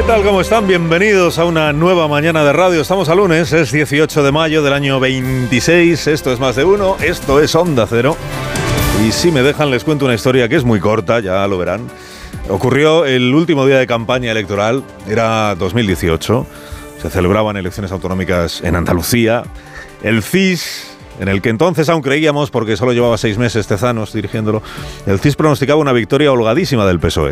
tal? ¿Cómo están? Bienvenidos a una nueva mañana de radio. Estamos a lunes, es 18 de mayo del año 26. Esto es Más de Uno, esto es Onda Cero. Y si me dejan, les cuento una historia que es muy corta, ya lo verán. Ocurrió el último día de campaña electoral, era 2018. Se celebraban elecciones autonómicas en Andalucía. El CIS, en el que entonces aún creíamos, porque solo llevaba 6 meses Tezanos dirigiéndolo, el CIS pronosticaba una victoria holgadísima del PSOE.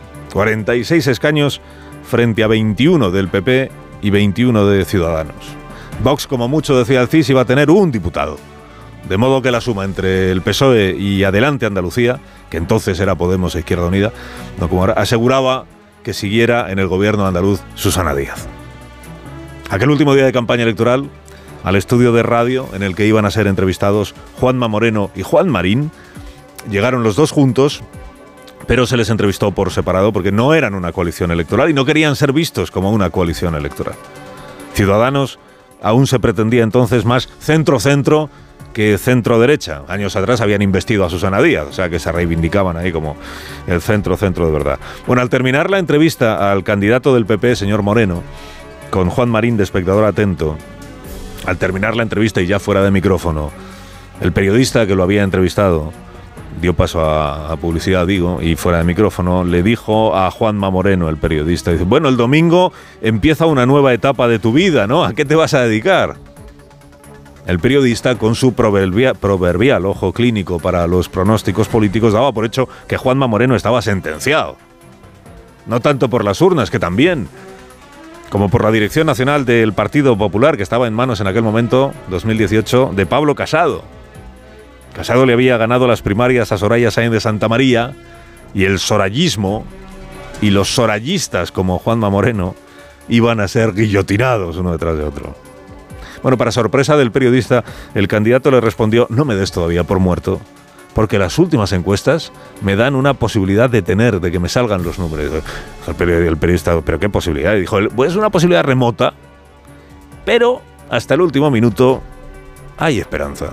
46 escaños frente a 21 del PP y 21 de Ciudadanos. Vox, como mucho decía el CIS, iba a tener un diputado. De modo que la suma entre el PSOE y Adelante Andalucía, que entonces era Podemos e Izquierda Unida, no como ahora, aseguraba que siguiera en el gobierno andaluz Susana Díaz. Aquel último día de campaña electoral, al estudio de radio en el que iban a ser entrevistados Juanma Moreno y Juan Marín, llegaron los dos juntos, pero se les entrevistó por separado porque no eran una coalición electoral y no querían ser vistos como una coalición electoral. Ciudadanos aún se pretendía entonces más centro-centro que centro-derecha. Años atrás habían investido a Susana Díaz, o sea que se reivindicaban ahí como el centro-centro de verdad. Bueno, al terminar la entrevista al candidato del PP, señor Moreno, con Juan Marín de espectador atento, al terminar la entrevista y ya fuera de micrófono, el periodista que lo había entrevistado dio paso a publicidad, digo, y fuera de micrófono le dijo a Juanma Moreno, el periodista, dice, bueno, el domingo empieza una nueva etapa de tu vida, ¿no? ¿A qué te vas a dedicar? El periodista, con su proverbial ojo clínico para los pronósticos políticos, daba por hecho que Juanma Moreno estaba sentenciado. No tanto por las urnas, que también, como por la dirección nacional del Partido Popular, que estaba en manos en aquel momento, 2018, de Pablo Casado. Casado le había ganado las primarias a Soraya Sáenz de Santamaría, y el sorayismo y los sorayistas como Juanma Moreno iban a ser guillotinados uno detrás de otro. Bueno, para sorpresa del periodista, el candidato le respondió, no me des todavía por muerto, porque las últimas encuestas me dan una posibilidad de que me salgan los números. El periodista, ¿pero qué posibilidad? Y dijo, pues es una posibilidad remota, pero hasta el último minuto hay esperanza.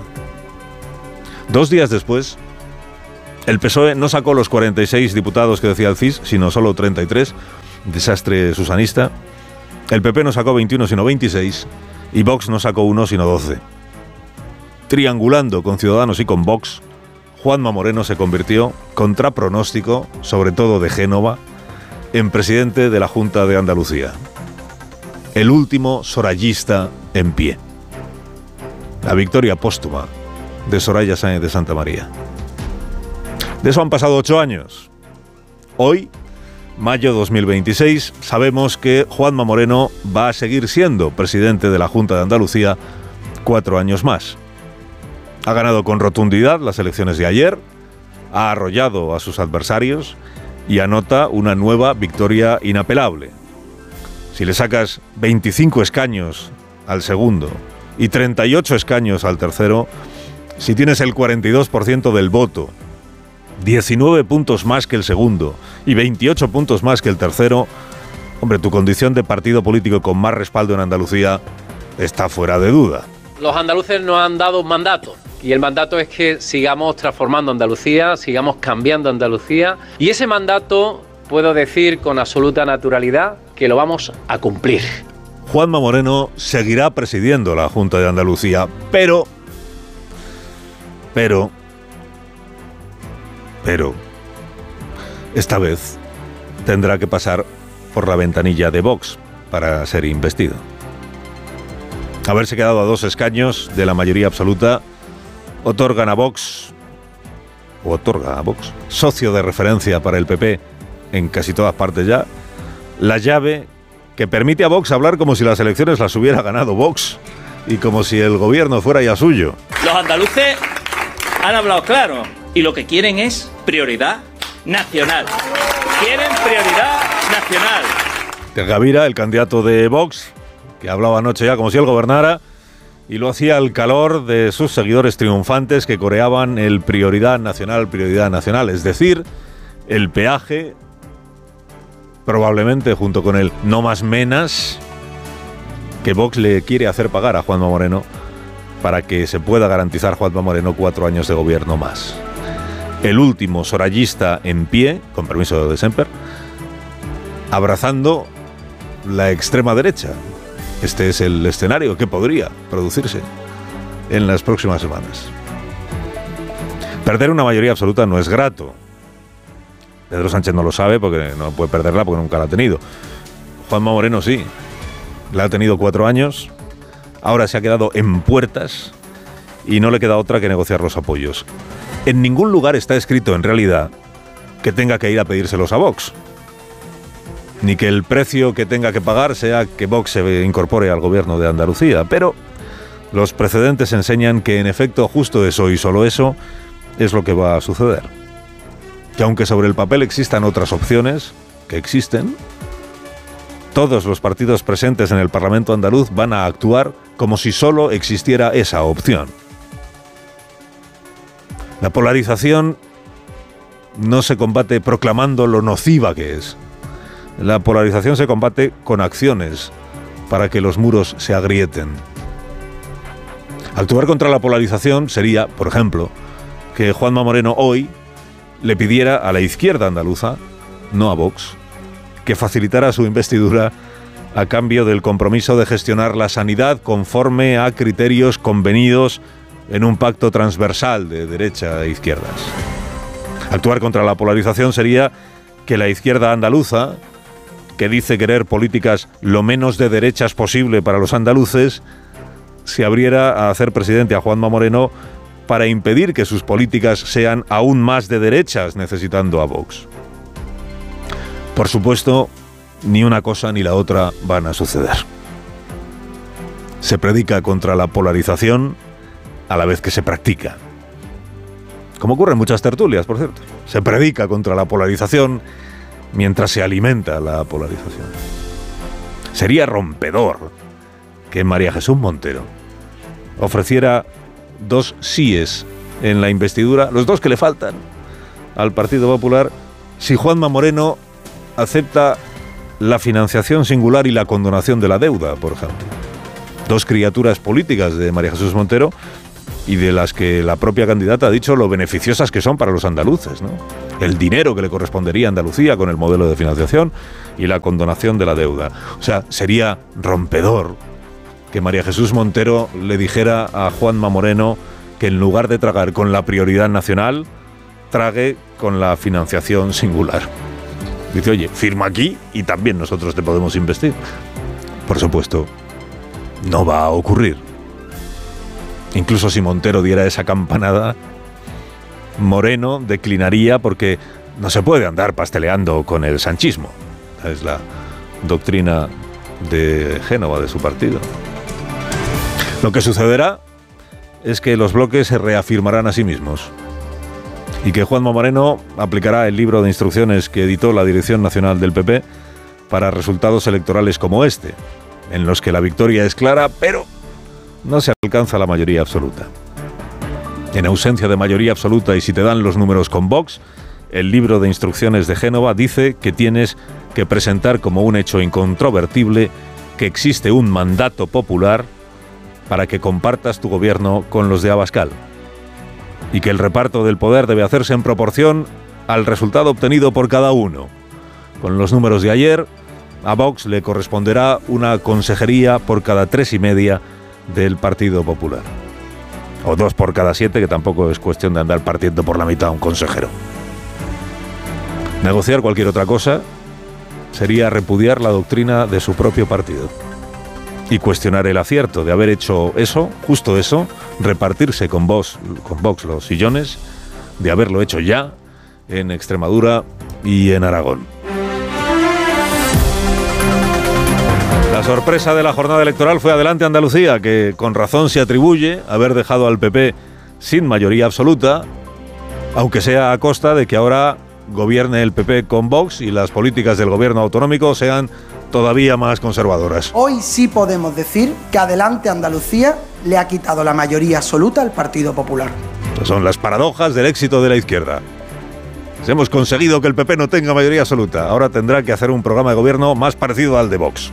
2 días después, el PSOE no sacó los 46 diputados que decía el CIS, sino solo 33, desastre susanista. El PP no sacó 21, sino 26, y Vox no sacó 1, sino 12. Triangulando con Ciudadanos y con Vox, Juanma Moreno se convirtió, contra pronóstico, sobre todo de Génova, en presidente de la Junta de Andalucía. El último sorayista en pie. La victoria póstuma de Soraya Sáenz de Santamaría. De eso han pasado 8 años. Hoy, mayo 2026, sabemos que Juanma Moreno va a seguir siendo presidente de la Junta de Andalucía 4 años más. Ha ganado con rotundidad las elecciones de ayer, ha arrollado a sus adversarios y anota una nueva victoria inapelable. Si le sacas 25 escaños al segundo y 38 escaños al tercero, si tienes el 42% del voto, 19 puntos más que el segundo y 28 puntos más que el tercero, hombre, tu condición de partido político con más respaldo en Andalucía está fuera de duda. Los andaluces nos han dado un mandato, y el mandato es que sigamos transformando Andalucía, sigamos cambiando Andalucía, y ese mandato puedo decir con absoluta naturalidad que lo vamos a cumplir. Juanma Moreno seguirá presidiendo la Junta de Andalucía, pero esta vez tendrá que pasar por la ventanilla de Vox para ser investido. Haberse quedado a 2 escaños de la mayoría absoluta otorga a Vox, socio de referencia para el PP en casi todas partes ya, la llave que permite a Vox hablar como si las elecciones las hubiera ganado Vox y como si el gobierno fuera ya suyo. Los andaluces han hablado claro y lo que quieren es prioridad nacional. Quieren prioridad nacional. Gavira, el candidato de Vox, que hablaba anoche ya como si él gobernara, y lo hacía al calor de sus seguidores triunfantes que coreaban el prioridad nacional, es decir, el peaje, probablemente junto con el no más menas, que Vox le quiere hacer pagar a Juanma Moreno para que se pueda garantizar Juanma Moreno 4 años de gobierno más. El último sorayista en pie, con permiso de Semper, abrazando la extrema derecha. Este es el escenario que podría producirse en las próximas semanas. Perder una mayoría absoluta no es grato. Pedro Sánchez no lo sabe porque no puede perderla porque nunca la ha tenido. Juanma Moreno sí. La ha tenido 4 años. Ahora se ha quedado en puertas y no le queda otra que negociar los apoyos. En ningún lugar está escrito en realidad que tenga que ir a pedírselos a Vox. Ni que el precio que tenga que pagar sea que Vox se incorpore al gobierno de Andalucía. Pero los precedentes enseñan que en efecto justo eso y solo eso es lo que va a suceder. Que aunque sobre el papel existan otras opciones, que existen, todos los partidos presentes en el Parlamento andaluz van a actuar como si solo existiera esa opción. La polarización no se combate proclamando lo nociva que es. La polarización se combate con acciones para que los muros se agrieten. Actuar contra la polarización sería, por ejemplo, que Juanma Moreno hoy le pidiera a la izquierda andaluza, no a Vox, que facilitara su investidura a cambio del compromiso de gestionar la sanidad conforme a criterios convenidos en un pacto transversal de derecha e izquierdas. Actuar contra la polarización sería que la izquierda andaluza, que dice querer políticas lo menos de derechas posible para los andaluces, se abriera a hacer presidente a Juanma Moreno para impedir que sus políticas sean aún más de derechas, necesitando a Vox. Por supuesto, ni una cosa ni la otra van a suceder. Se predica contra la polarización a la vez que se practica. Como ocurre en muchas tertulias, por cierto. Se predica contra la polarización mientras se alimenta la polarización. Sería rompedor que María Jesús Montero ofreciera 2 síes en la investidura, los 2 que le faltan al Partido Popular, si Juanma Moreno acepta la financiación singular y la condonación de la deuda, por ejemplo. 2 criaturas políticas de María Jesús Montero y de las que la propia candidata ha dicho lo beneficiosas que son para los andaluces, ¿no? El dinero que le correspondería a Andalucía con el modelo de financiación y la condonación de la deuda. O sea, sería rompedor que María Jesús Montero le dijera a Juanma Moreno que en lugar de tragar con la prioridad nacional, trague con la financiación singular. Dice, oye, firma aquí y también nosotros te podemos investir. Por supuesto, no va a ocurrir. Incluso si Montero diera esa campanada, Moreno declinaría porque no se puede andar pasteleando con el sanchismo. Es la doctrina de Génova, de su partido. Lo que sucederá es que los bloques se reafirmarán a sí mismos y que Juanma Moreno aplicará el libro de instrucciones que editó la Dirección Nacional del PP para resultados electorales como este, en los que la victoria es clara, pero no se alcanza la mayoría absoluta. En ausencia de mayoría absoluta y si te dan los números con Vox, el libro de instrucciones de Génova dice que tienes que presentar como un hecho incontrovertible que existe un mandato popular para que compartas tu gobierno con los de Abascal y que el reparto del poder debe hacerse en proporción al resultado obtenido por cada uno. Con los números de ayer, a Vox le corresponderá una consejería por cada 3,5 del Partido Popular. O 2 por cada 7, que tampoco es cuestión de andar partiendo por la mitad a un consejero. Negociar cualquier otra cosa sería repudiar la doctrina de su propio partido y cuestionar el acierto de haber hecho eso, justo eso, repartirse con Vox los sillones, de haberlo hecho ya en Extremadura y en Aragón. La sorpresa de la jornada electoral fue Adelante Andalucía, que con razón se atribuye haber dejado al PP sin mayoría absoluta, aunque sea a costa de que ahora gobierne el PP con Vox y las políticas del gobierno autonómico sean todavía más conservadoras. Hoy sí podemos decir que Adelante Andalucía le ha quitado la mayoría absoluta al Partido Popular. Son las paradojas del éxito de la izquierda. Hemos conseguido que el PP no tenga mayoría absoluta. Ahora tendrá que hacer un programa de gobierno más parecido al de Vox.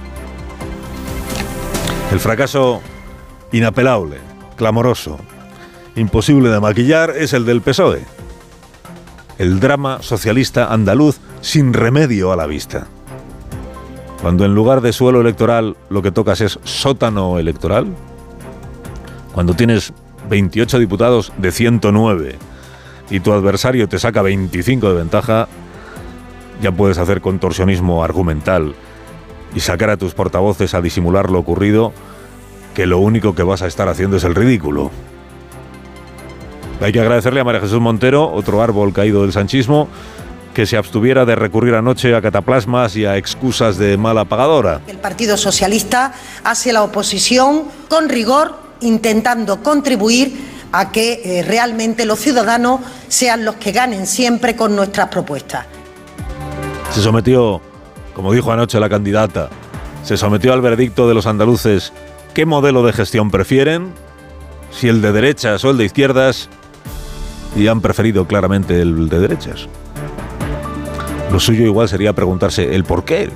El fracaso inapelable, clamoroso, imposible de maquillar es el del PSOE. El drama socialista andaluz sin remedio a la vista. Cuando en lugar de suelo electoral lo que tocas es sótano electoral. Cuando tienes 28 diputados de 109 y tu adversario te saca 25 de ventaja, ya puedes hacer contorsionismo argumental y sacar a tus portavoces a disimular lo ocurrido, que lo único que vas a estar haciendo es el ridículo. Hay que agradecerle a María Jesús Montero, otro árbol caído del sanchismo, que se abstuviera de recurrir anoche a cataplasmas y a excusas de mala pagadora. El Partido Socialista hace la oposición con rigor, intentando contribuir a que realmente los ciudadanos sean los que ganen siempre con nuestras propuestas. Se sometió, como dijo anoche la candidata, se sometió al veredicto de los andaluces. ¿Qué modelo de gestión prefieren? Si el de derechas o el de izquierdas, y han preferido claramente el de derechas. Lo suyo igual sería preguntarse el por qué.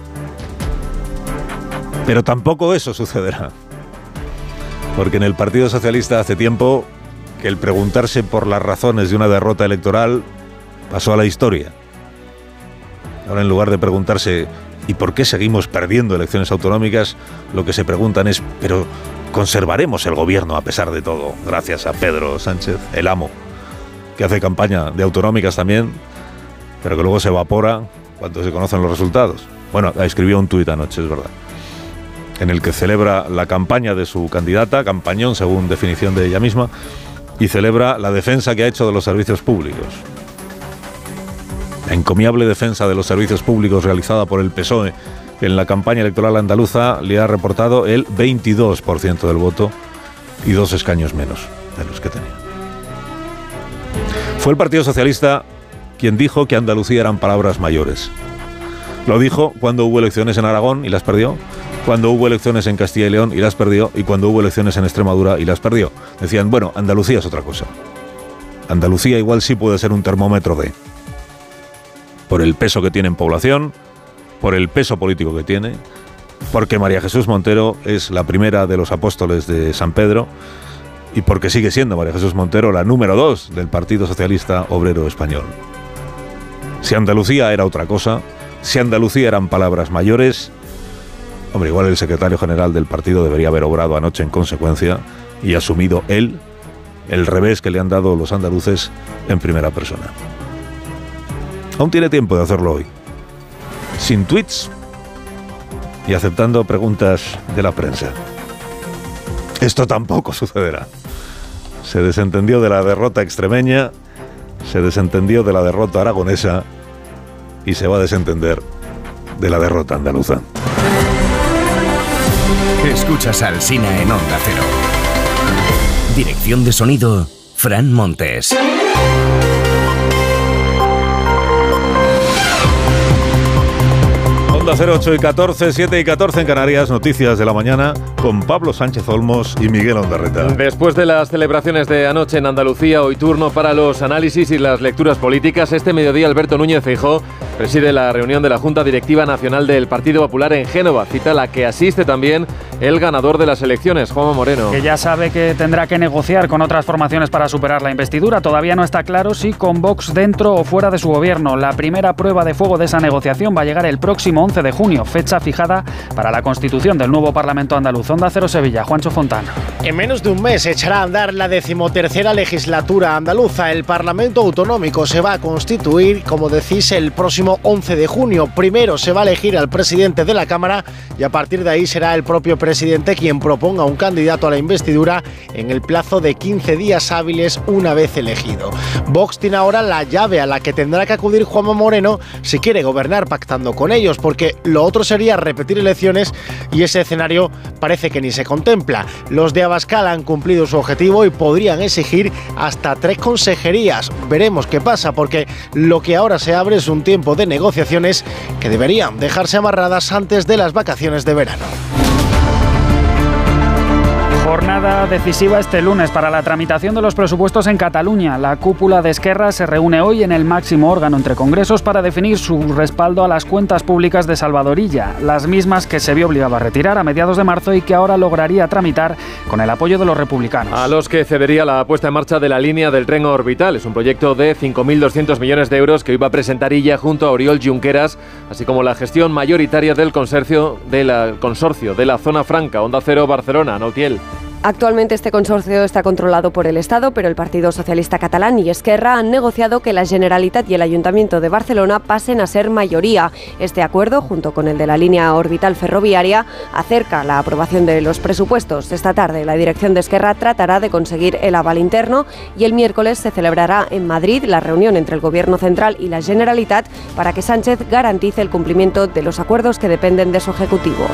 Pero tampoco eso sucederá. Porque en el Partido Socialista hace tiempo que el preguntarse por las razones de una derrota electoral pasó a la historia. Ahora, en lugar de preguntarse ¿y por qué seguimos perdiendo elecciones autonómicas?, lo que se preguntan es ¿pero conservaremos el gobierno a pesar de todo? Gracias a Pedro Sánchez, el amo, que hace campaña de autonómicas también, pero que luego se evapora cuando se conocen los resultados. Bueno, escribió un tuit anoche, es verdad, en el que celebra la campaña de su candidata, campañón según definición de ella misma, y celebra la defensa que ha hecho de los servicios públicos. La encomiable defensa de los servicios públicos realizada por el PSOE en la campaña electoral andaluza le ha reportado el 22% del voto y 2 escaños menos de los que tenía. Fue el Partido Socialista quien dijo que Andalucía eran palabras mayores. Lo dijo cuando hubo elecciones en Aragón y las perdió, cuando hubo elecciones en Castilla y León y las perdió, y cuando hubo elecciones en Extremadura y las perdió. Decían, bueno, Andalucía es otra cosa. Andalucía igual sí puede ser un termómetro de... por el peso que tiene en población, por el peso político que tiene, porque María Jesús Montero es la primera de los apóstoles de San Pedro y porque sigue siendo María Jesús Montero la número 2 del Partido Socialista Obrero Español. Si Andalucía era otra cosa, si Andalucía eran palabras mayores, hombre, igual el secretario general del partido debería haber obrado anoche en consecuencia y asumido él el revés que le han dado los andaluces en primera persona. Aún tiene tiempo de hacerlo hoy, sin tweets y aceptando preguntas de la prensa. Esto tampoco sucederá. Se desentendió de la derrota extremeña, se desentendió de la derrota aragonesa y se va a desentender de la derrota andaluza. Escuchas al Alsina en Onda Cero. Dirección de sonido, Fran Montes. Onda 0, 8 y 14, 7 y 14 en Canarias, noticias de la mañana con Pablo Sánchez Olmos y Miguel Ondarreta. Después de las celebraciones de anoche en Andalucía, hoy turno para los análisis y las lecturas políticas. Este mediodía Alberto Núñez Feijóo preside la reunión de la Junta Directiva Nacional del Partido Popular en Génova, cita a la que asiste también el ganador de las elecciones, Juanma Moreno. Que ya sabe que tendrá que negociar con otras formaciones para superar la investidura. Todavía no está claro si con Vox dentro o fuera de su gobierno. La primera prueba de fuego de esa negociación va a llegar el próximo 11 de junio, fecha fijada para la constitución del nuevo Parlamento andaluz. Onda Cero Sevilla, Juancho Fontán. En menos de un mes echará a andar la 13ª legislatura andaluza. El Parlamento Autonómico se va a constituir, como decís, el próximo 11 de junio. Primero se va a elegir al presidente de la Cámara y a partir de ahí será el propio presidente quien proponga un candidato a la investidura en el plazo de 15 días hábiles una vez elegido. Vox tiene ahora la llave a la que tendrá que acudir Juanma Moreno si quiere gobernar pactando con ellos, porque lo otro sería repetir elecciones y ese escenario parece que ni se contempla. Los de Abascal han cumplido su objetivo y podrían exigir hasta 3 consejerías. Veremos qué pasa, porque lo que ahora se abre es un tiempo de negociaciones que deberían dejarse amarradas antes de las vacaciones de verano. Jornada decisiva este lunes para la tramitación de los presupuestos en Cataluña. La cúpula de Esquerra se reúne hoy en el máximo órgano entre congresos para definir su respaldo a las cuentas públicas de Salvador Illa, las mismas que se vio obligado a retirar a mediados de marzo y que ahora lograría tramitar con el apoyo de los republicanos. A los que cedería la puesta en marcha de la línea del tren orbital. Es un proyecto de 5.200 millones de euros que hoy va a presentar Illa junto a Oriol Junqueras, así como la gestión mayoritaria del consorcio de la Zona Franca. Onda Cero, Barcelona, Nautiel. Actualmente este consorcio está controlado por el Estado, pero el Partido Socialista Catalán y Esquerra han negociado que la Generalitat y el Ayuntamiento de Barcelona pasen a ser mayoría. Este acuerdo, junto con el de la línea orbital ferroviaria, acerca la aprobación de los presupuestos. Esta tarde la dirección de Esquerra tratará de conseguir el aval interno y el miércoles se celebrará en Madrid la reunión entre el Gobierno central y la Generalitat para que Sánchez garantice el cumplimiento de los acuerdos que dependen de su ejecutivo.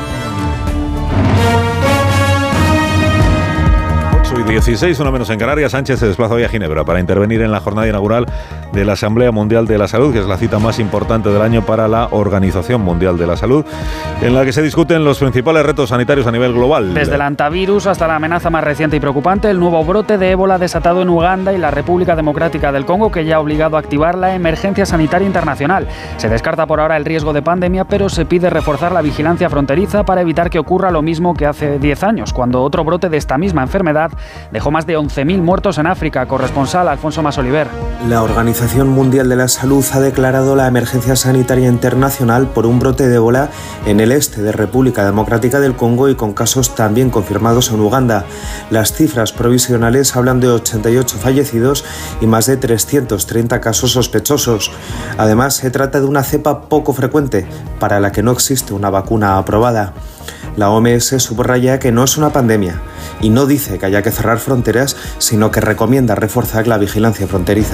16, una menos en Canarias. Sánchez se desplaza hoy a Ginebra para intervenir en la jornada inaugural de la Asamblea Mundial de la Salud, que es la cita más importante del año para la Organización Mundial de la Salud, en la que se discuten los principales retos sanitarios a nivel global. Desde el antivirus hasta la amenaza más reciente y preocupante, el nuevo brote de ébola desatado en Uganda y la República Democrática del Congo, que ya ha obligado a activar la emergencia sanitaria internacional. Se descarta por ahora el riesgo de pandemia, pero se pide reforzar la vigilancia fronteriza para evitar que ocurra lo mismo que hace 10 años, cuando otro brote de esta misma enfermedad dejó más de 11.000 muertos en África. Corresponsal Alfonso Masoliver. La Organización Mundial de la Salud ha declarado la emergencia sanitaria internacional por un brote de ébola en el este de República Democrática del Congo y con casos también confirmados en Uganda. Las cifras provisionales hablan de 88 fallecidos y más de 330 casos sospechosos. Además, se trata de una cepa poco frecuente, para la que no existe una vacuna aprobada. La OMS subraya que no es una pandemia y no dice que haya que cerrar fronteras, sino que recomienda reforzar la vigilancia fronteriza.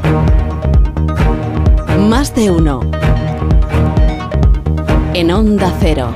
Más de uno. En Onda Cero.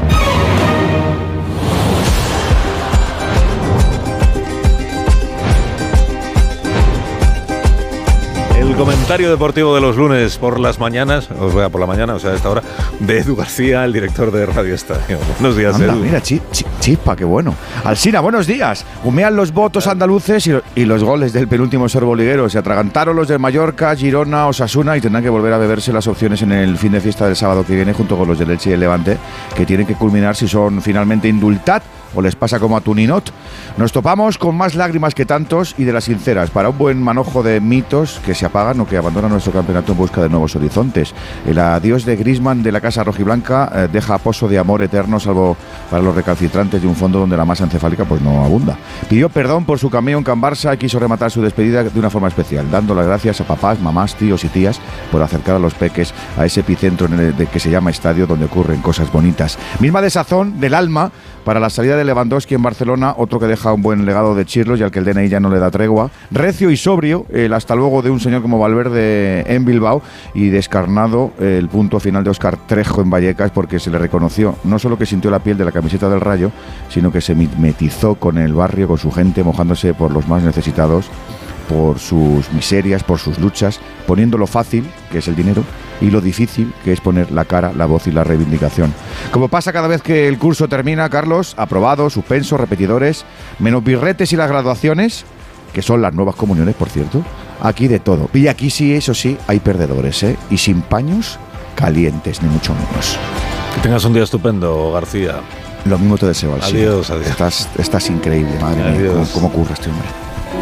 El comentario deportivo de los lunes por las mañanas, por la mañana, o sea, a esta hora, de Edu García, el director de Radio Estadio. Buenos días, Anda, Edu. Mira, chispa, qué bueno. Alsina, buenos días. Humean los votos andaluces y los goles del penúltimo sorbo liguero. Se atragantaron los de Mallorca, Girona, Osasuna y tendrán que volver a beberse las opciones en el fin de fiesta del sábado que viene junto con los del Elche y el Levante, que tienen que culminar si son finalmente indultat o les pasa como a Tuninot. Nos topamos con más lágrimas que tantos y de las sinceras para un buen manojo de mitos que se apagan o que abandonan nuestro campeonato en busca de nuevos horizontes. El adiós de Griezmann de la Casa Rojiblanca deja pozo de amor eterno, salvo para los recalcitrantes de un fondo donde la masa encefálica pues no abunda. Pidió perdón por su cameo en Can Barça y quiso rematar su despedida de una forma especial, dando las gracias a papás, mamás, tíos y tías por acercar a los peques a ese epicentro que se llama estadio, donde ocurren cosas bonitas. Misma desazón del alma para la salida de Lewandowski en Barcelona, otro que deja un buen legado de chirlos y al que el DNI ya no le da tregua. Recio y sobrio el hasta luego de un señor como Valverde en Bilbao, y descarnado el punto final de Óscar Trejo en Vallecas, porque se le reconoció no solo que sintió la piel de la camiseta del Rayo, sino que se mimetizó con el barrio, con su gente, mojándose por los más necesitados, por sus miserias, por sus luchas, poniendo lo fácil, que es el dinero, y lo difícil, que es poner la cara, la voz y la reivindicación. Como pasa cada vez que el curso termina, Carlos, aprobados, suspensos, repetidores, menos birretes y las graduaciones, que son las nuevas comuniones, por cierto, aquí de todo. Y aquí sí, eso sí, hay perdedores, ¿eh? Y sin paños calientes, ni mucho menos. Que tengas un día estupendo, García. Lo mismo te deseo, Alcina. Adiós, adiós. Estás increíble, madre mía, cómo curra este hombre.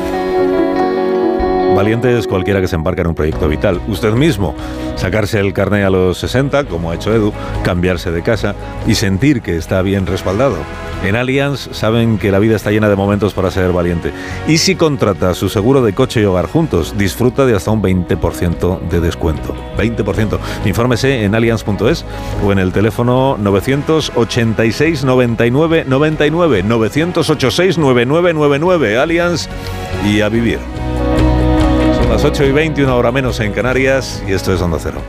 Valiente es cualquiera que se embarca en un proyecto vital. Usted mismo, sacarse el carné a los 60, como ha hecho Edu, cambiarse de casa y sentir que está bien respaldado. En Allianz saben que la vida está llena de momentos para ser valiente. Y si contrata su seguro de coche y hogar juntos, disfruta de hasta un 20% de descuento. 20%. Infórmese en allianz.es o en el teléfono 986 99 99. 986 9999. Allianz y a vivir. Las 8:20, una hora menos en Canarias, y esto es Onda Cero.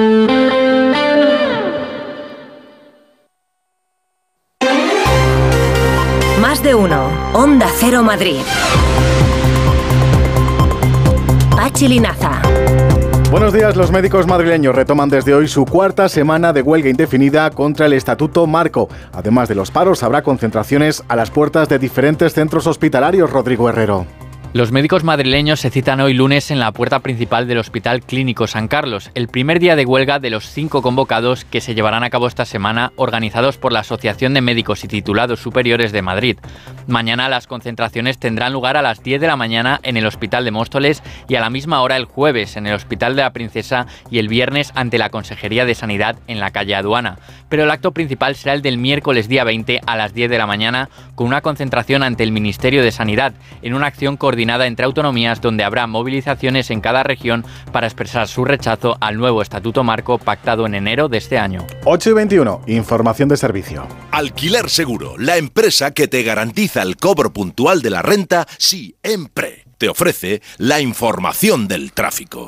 Más de uno. Onda Cero Madrid. Pachi Linaza. Buenos días. Los médicos madrileños retoman desde hoy su cuarta semana de huelga indefinida contra el Estatuto Marco. Además de los paros, habrá concentraciones a las puertas de diferentes centros hospitalarios. Rodrigo Herrero. Los médicos madrileños se citan hoy lunes en la puerta principal del Hospital Clínico San Carlos, el primer día de huelga de los 5 convocados que se llevarán a cabo esta semana, organizados por la Asociación de Médicos y Titulados Superiores de Madrid. Mañana las concentraciones tendrán lugar a las 10 de la mañana en el Hospital de Móstoles y a la misma hora el jueves en el Hospital de la Princesa y el viernes ante la Consejería de Sanidad en la calle Aduana. Pero el acto principal será el del miércoles día 20 a las 10 de la mañana con una concentración ante el Ministerio de Sanidad en una acción coordinada entre autonomías donde habrá movilizaciones en cada región para expresar su rechazo al nuevo Estatuto Marco pactado en enero de este año. 8:21, información de servicio. Alquiler Seguro, la empresa que te garantiza el cobro puntual de la renta siempre. Te ofrece la información del tráfico.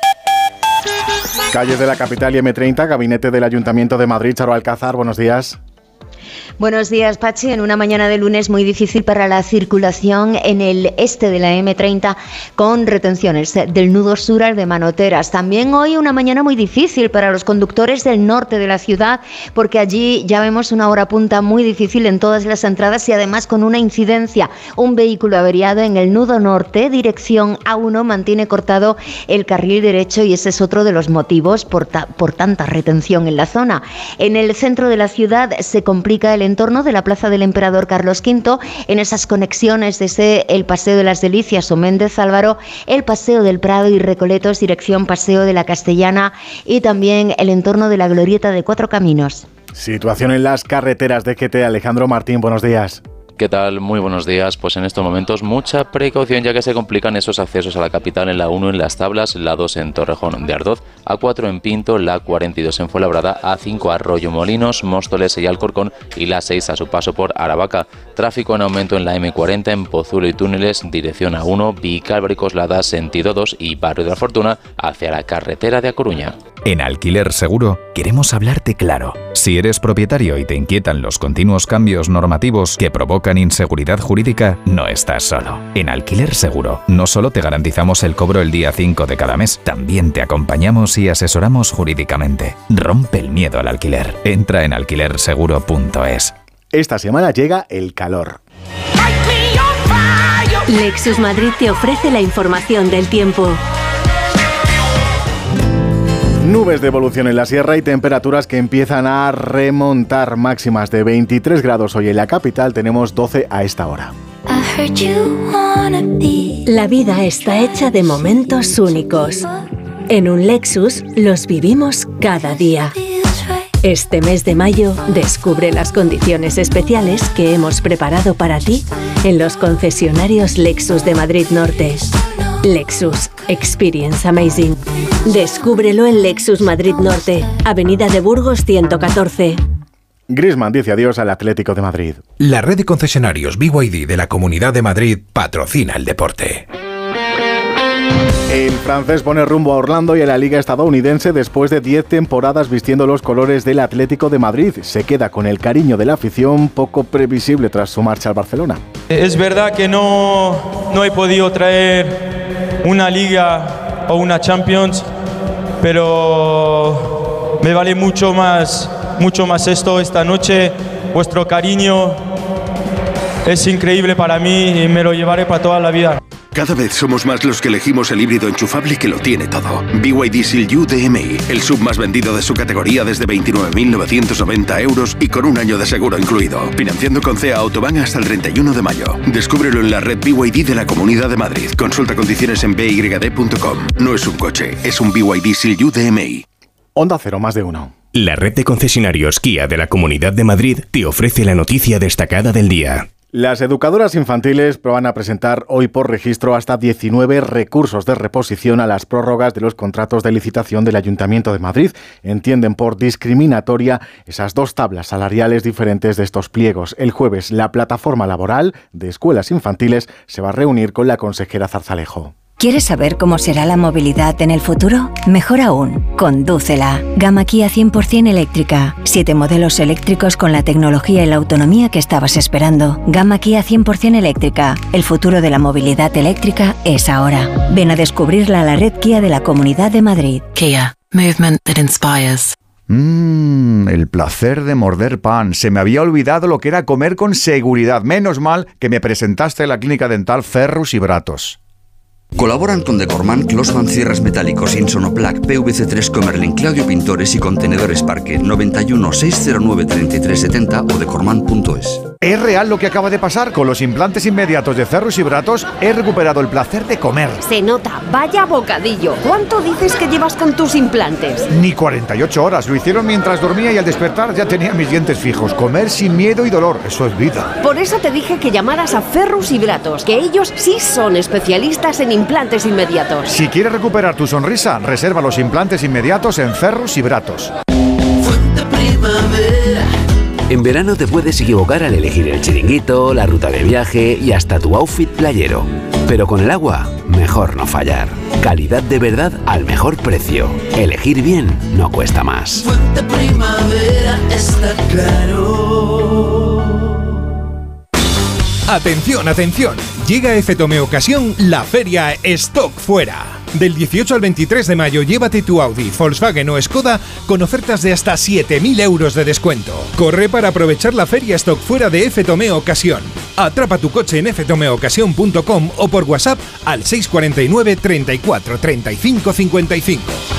Calles de la capital y M30, gabinete del Ayuntamiento de Madrid. Charo Alcázar, buenos días. Buenos días, Pachi. En una mañana de lunes muy difícil para la circulación en el este de la M30 con retenciones del nudo sur al de Manoteras. También hoy una mañana muy difícil para los conductores del norte de la ciudad porque allí ya vemos una hora punta muy difícil en todas las entradas y además con una incidencia. Un vehículo averiado en el nudo norte, dirección A1, mantiene cortado el carril derecho y ese es otro de los motivos por tanta retención en la zona. En el centro de la ciudad se complica el entorno de la Plaza del Emperador Carlos V, en esas conexiones desde el Paseo de las Delicias o Méndez Álvaro, el Paseo del Prado y Recoletos, dirección Paseo de la Castellana y también el entorno de la Glorieta de Cuatro Caminos. Situación en las carreteras de GT. Alejandro Martín, buenos días. ¿Qué tal? Muy buenos días. Pues en estos momentos mucha precaución ya que se complican esos accesos a la capital en la 1 en Las Tablas, la 2 en Torrejón de Ardoz, A4 en Pinto, la 42 en Fuenlabrada, A5 a Arroyo Molinos, Móstoles y Alcorcón y la 6 a su paso por Aravaca. Tráfico en aumento en la M40 en Pozuelo y Túneles, dirección A1, Vicálvaro y Coslada, sentido 2 y Barrio de la Fortuna hacia la carretera de A Coruña. En Alquiler Seguro queremos hablarte claro. Si eres propietario y te inquietan los continuos cambios normativos que provocan inseguridad jurídica, no estás solo. En Alquiler Seguro no solo te garantizamos el cobro el día 5 de cada mes, también te acompañamos y asesoramos jurídicamente. Rompe el miedo al alquiler. Entra en alquilerseguro.es. Esta semana llega el calor. Lexus Madrid te ofrece la información del tiempo. Nubes de evolución en la sierra y temperaturas que empiezan a remontar, máximas de 23 grados hoy en la capital, tenemos 12 a esta hora. La vida está hecha de momentos únicos. En un Lexus los vivimos cada día. Este mes de mayo descubre las condiciones especiales que hemos preparado para ti en los concesionarios Lexus de Madrid Norte. Lexus Experience Amazing. Descúbrelo en Lexus Madrid Norte, Avenida de Burgos 114. Griezmann dice adiós al Atlético de Madrid. La red de concesionarios BYD de la Comunidad de Madrid patrocina el deporte. El francés pone rumbo a Orlando y a la Liga estadounidense después de 10 temporadas vistiendo los colores del Atlético de Madrid. Se queda con el cariño de la afición, poco previsible tras su marcha al Barcelona. Es verdad que no he podido traer una Liga o una Champions, pero me vale mucho más esto esta noche. Vuestro cariño es increíble para mí y me lo llevaré para toda la vida. Cada vez somos más los que elegimos el híbrido enchufable que lo tiene todo. BYD Seal U DMI, el sub más vendido de su categoría desde 29.990 euros y con un año de seguro incluido. Financiando con CEA Autobahn hasta el 31 de mayo. Descúbrelo en la red BYD de la Comunidad de Madrid. Consulta condiciones en byd.com. No es un coche, es un BYD Seal U DMI. Onda Cero, más de uno. La red de concesionarios Kia de la Comunidad de Madrid te ofrece la noticia destacada del día. Las educadoras infantiles van a presentar hoy por registro hasta 19 recursos de reposición a las prórrogas de los contratos de licitación del Ayuntamiento de Madrid. Entienden por discriminatoria esas dos tablas salariales diferentes de estos pliegos. El jueves, la plataforma laboral de escuelas infantiles se va a reunir con la consejera Zarzalejo. ¿Quieres saber cómo será la movilidad en el futuro? Mejor aún, condúcela. Gama Kia 100% eléctrica. 7 modelos eléctricos con la tecnología y la autonomía que estabas esperando. Gama Kia 100% eléctrica. El futuro de la movilidad eléctrica es ahora. Ven a descubrirla a la red Kia de la Comunidad de Madrid. Kia. Movement that inspires. El placer de morder pan. Se me había olvidado lo que era comer con seguridad. Menos mal que me presentaste en la clínica dental Ferrus y Bratos. Colaboran con Decorman, Closman Cierres Metálicos, Insonoplac, PVC3 Comerlin, Claudio Pintores y Contenedores Parque. 91 609 3370 o decorman.es. Es real lo que acaba de pasar. Con los implantes inmediatos de Ferrus y Bratos he recuperado el placer de comer. Se nota, vaya bocadillo. ¿Cuánto dices que llevas con tus implantes? Ni 48 horas. Lo hicieron mientras dormía y al despertar ya tenía mis dientes fijos. Comer sin miedo y dolor, eso es vida. Por eso te dije que llamaras a Ferrus y Bratos, que ellos sí son especialistas en implantes inmediatos. Si quieres recuperar tu sonrisa, reserva los implantes inmediatos en Ferrus y Bratos. En verano te puedes equivocar al elegir el chiringuito, la ruta de viaje y hasta tu outfit playero. Pero con el agua, mejor no fallar. Calidad de verdad al mejor precio. Elegir bien no cuesta más. Fuente Primavera está claro. Atención, atención. Llega a FTOME Ocasión la feria Stock Fuera. Del 18 al 23 de mayo llévate tu Audi, Volkswagen o Skoda con ofertas de hasta 7.000 euros de descuento. Corre para aprovechar la feria Stock Fuera de FTOME Ocasión. Atrapa tu coche en ftomeocasión.com o por WhatsApp al 649 34 35 55.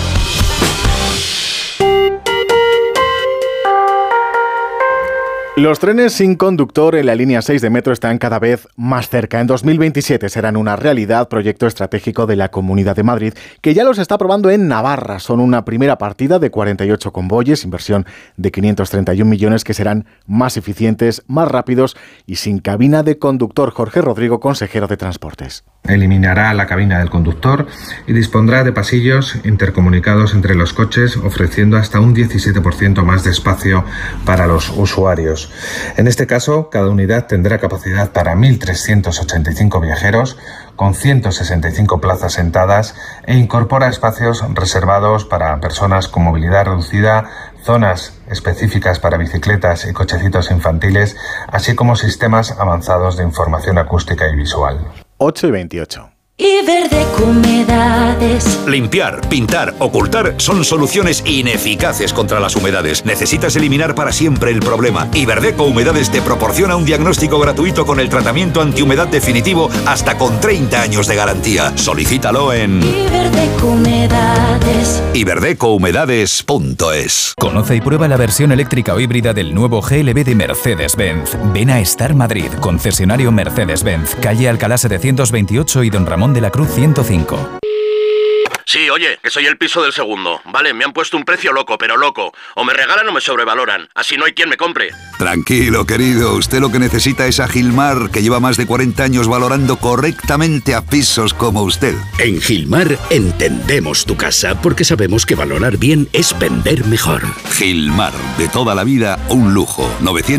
Los trenes sin conductor en la línea 6 de metro están cada vez más cerca. En 2027 serán una realidad, proyecto estratégico de la Comunidad de Madrid, que ya los está probando en Navarra. Son una primera partida de 48 convoyes, inversión de 531 millones que serán más eficientes, más rápidos y sin cabina de conductor. Jorge Rodrigo, consejero de Transportes. Eliminará la cabina del conductor y dispondrá de pasillos intercomunicados entre los coches, ofreciendo hasta un 17% más de espacio para los usuarios. En este caso, cada unidad tendrá capacidad para 1.385 viajeros, con 165 plazas sentadas, e incorpora espacios reservados para personas con movilidad reducida, zonas específicas para bicicletas y cochecitos infantiles, así como sistemas avanzados de información acústica y visual. 8:28. Iberdeco Humedades. Limpiar, pintar, ocultar son soluciones ineficaces contra las humedades. Necesitas eliminar para siempre el problema. Iberdeco Humedades te proporciona un diagnóstico gratuito con el tratamiento antihumedad definitivo hasta con 30 años de garantía. Solicítalo en Iberdeco Humedades. iberdecohumedades.es. Conoce y prueba la versión eléctrica o híbrida del nuevo GLB de Mercedes-Benz. Ven a Star Madrid, concesionario Mercedes-Benz, calle Alcalá 728 y Don Ramón de la Cruz 105. Sí, oye, que soy el piso del segundo. Vale, me han puesto un precio loco, pero loco. O me regalan o me sobrevaloran. Así no hay quien me compre. Tranquilo, querido. Usted lo que necesita es a Gilmar, que lleva más de 40 años valorando correctamente a pisos como usted. En Gilmar entendemos tu casa porque sabemos que valorar bien es vender mejor. Gilmar, de toda la vida, un lujo.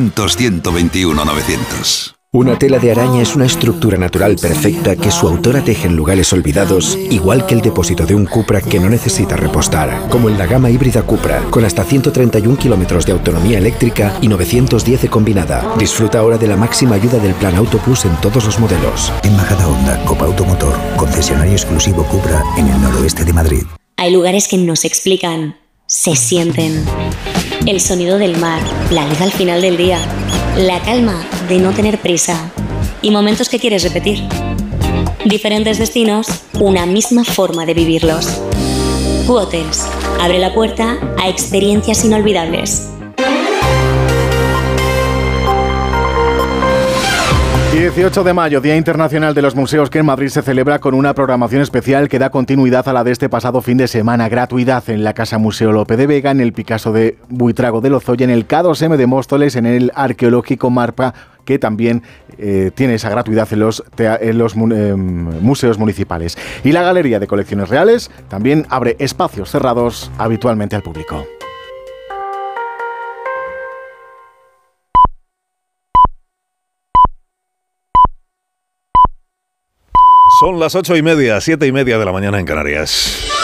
900-121-900. Una tela de araña es una estructura natural perfecta que su autora teje en lugares olvidados, igual que el depósito de un Cupra que no necesita repostar, como en la gama híbrida Cupra, con hasta 131 kilómetros de autonomía eléctrica y 910 de combinada. Disfruta ahora de la máxima ayuda del Plan Auto Plus en todos los modelos. Embajada Honda, Copa Automotor, concesionario exclusivo Cupra en el noroeste de Madrid. Hay lugares que no se explican, se sienten. El sonido del mar, la luz al final del día, la calma de no tener prisa y momentos que quieres repetir. Diferentes destinos, una misma forma de vivirlos. Hotels abre la puerta a experiencias inolvidables. 18 de mayo, Día Internacional de los Museos, que en Madrid se celebra con una programación especial que da continuidad a la de este pasado fin de semana. Gratuidad en la Casa Museo Lope de Vega, en el Picasso de Buitrago de Lozoya, en el K2M de Móstoles, en el Arqueológico Marpa, que también tiene esa gratuidad en los museos municipales. Y la Galería de Colecciones Reales también abre espacios cerrados habitualmente al público. Son las 8:30, 7:30 de la mañana en Canarias.